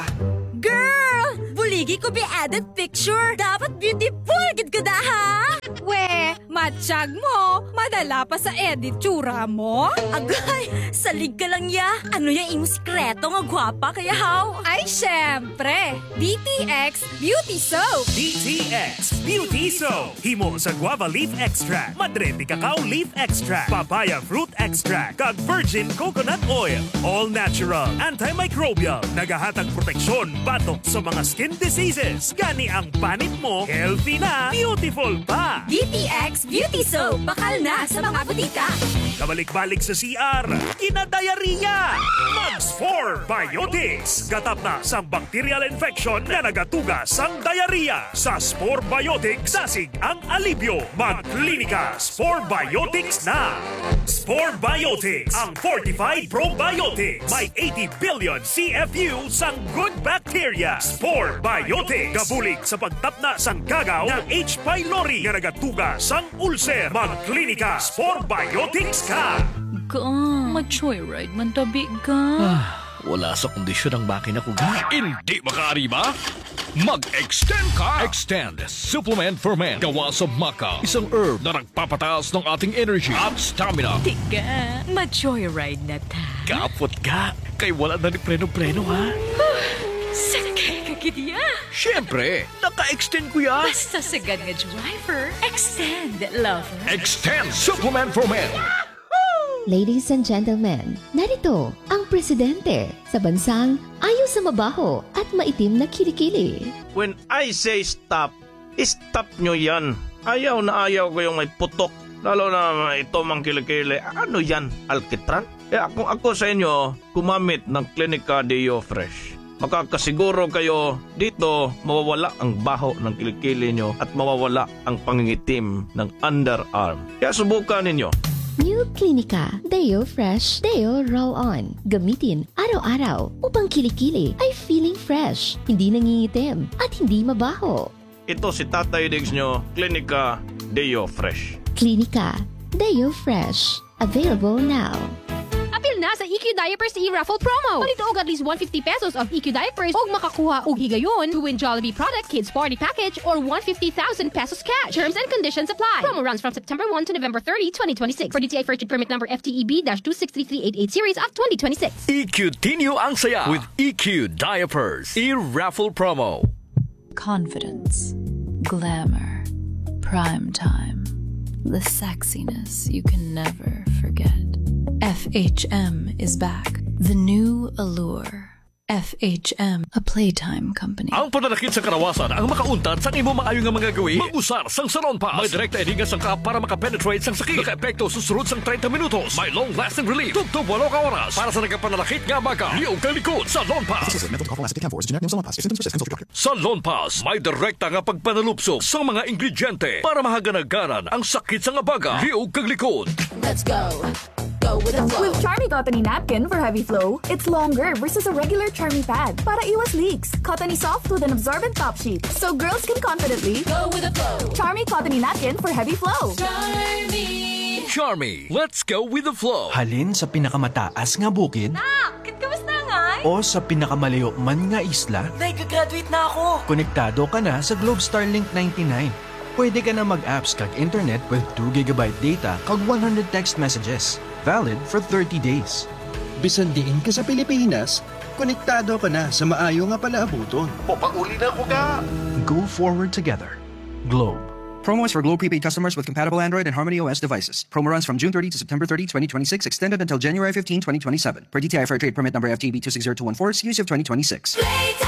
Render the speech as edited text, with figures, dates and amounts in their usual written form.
Girl! Buligi ko be added picture. Dapat beautiful gid ka da, ha? We, matsyag mo. Madala pa sa edit tsura mo. Agay, salig ka lang ya. Ano yung imo sikreto nga gwapa kaya how? Ay, syempre. DTX Beauty Soap. DTX Beauty Soap. Himo sa guava leaf extract, madrete cacao leaf extract, papaya fruit extract, kag virgin coconut oil. All natural, antimicrobial, nagahatag proteksyon batok sa mga skin diseases. Gani ang panit mo, healthy na, beautiful pa. DTX Beauty Soap. Bakal na sa mga butika. Kabalik-balik sa CR, kinadayariya. Mugs 4 Biotics. Gatap na sa bacterial infection na nagatugas sang diarrhea. Sa Spore Biotics, sasig ang alibyo. Magklinika Spore Biotics na. Spore Biotics, ang fortified probiotics. May 80 billion CFU sang good bacteria. Spore Biotics. Gabulig sa pagtapna sang gagaw ng H. pylori na nagatugas sang ulcer. Magklinika Spore Biotics ka. Ma-joyride man tabi ka. Wala sa kondisyon ang makina ko ga. Hindi makaariba? Mag-extend ka! Extend Supplement for Men. Gawa sa maca. Isang herb na nagpapataas ng ating energy at stamina. Tiga, ma-joyride na ta. Kapot ga. Kay wala na ni preno-preno ha. Sakay ka gidya. Siyempre, naka-extend ko ya. Basta sagad nga driver. Extend, lover. Extend Supplement for Men. Ladies and gentlemen, narito ang presidente sa bansang ayaw sa mabaho at maitim na kilikili. When I say stop, stop nyo yan. Ayaw na ayaw ko yung may putok. Lalo na ito mang kilikili. Ano yan? Alkitran? Kung ako sa inyo, gumamit ng Clinica Deo Fresh. Makakasiguro kayo dito mawawala ang baho ng kilikili nyo at mawawala ang pangingitim ng underarm. Kaya subukan ninyo. New Clinica Deo Fresh Deo Roll-On. Gamitin araw-araw upang kilikili ay feeling fresh, hindi nangingitim at hindi mabaho. Ito si Tatay Diggs nyo, Clinica Deo Fresh. Clinica Deo Fresh. Available now. Apil na sa EQ Diapers e-raffle promo. Palito og at least 150 pesos of EQ Diapers og makakuha og higayon to win Jollibee product Kids Party Package or 150,000 pesos cash. Terms and conditions apply. Promo runs from September 1 to November 30, 2026. For DTI First Permit Number FTEB-263388 Series of 2026. EQ-tinyo ang saya with EQ Diapers e-raffle promo. Confidence, glamour, prime time, the sexiness you can never forget. FHM is back. The new allure. FHM, a playtime company. Ang pananakit sa karawasan ang makauntad sa imo maayo nga mga gawi. Mag-usar sang Salon Pass. May direkta edinga sang ka para makapenetrate sang sakit. Naka-epekto susunod sang 30 minutos. May long-lasting relief. Tugtog 8 ka oras. Para sa nagkapananakit nga baga. Liog kang likod. Salon Pass. Salon Pass. May direkta nga pagpanalupsok sa mga ingrediente para mahaganaganan ang sakit sa nga baga. Liog kang likod. Let's go. With Charmy Cottony Napkin for heavy flow, it's longer versus a regular Charmy pad para iwas leaks. Cottony soft with an absorbent top sheet, so girls can confidently go with the flow. Charmy Cottony Napkin for heavy flow. Charmy, let's go with the flow. Halin sa pinakamataas nga bukid. Nak, kamusta nga? O sa pinakamalayo man nga isla. Nag-graduate na ako. Konektado ka na sa Globe Starlink 99. Pwede ka na mag-apps kag internet with 2 GB data kag 100 text messages. Valid for 30 days. Bisan diin ka sa Pilipinas, konektado ka na sa maayo nga palaabuton. Papauli na ko ka! Go forward together. Globe. Promo is for Globe prepaid customers with compatible Android and Harmony OS devices. Promo runs from June 30 to September 30, 2026, extended until January 15, 2027. Per DTI Fair Trade Permit Number FTB 260214, series of 2026.